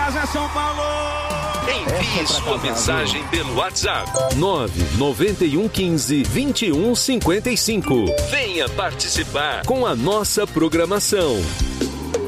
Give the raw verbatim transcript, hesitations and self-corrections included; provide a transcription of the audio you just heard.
casa, São Paulo! Envie sua casa, mensagem viu? pelo WhatsApp. nove nove um um cinco, vinte e um cinquenta e cinco. Venha participar Com a nossa programação.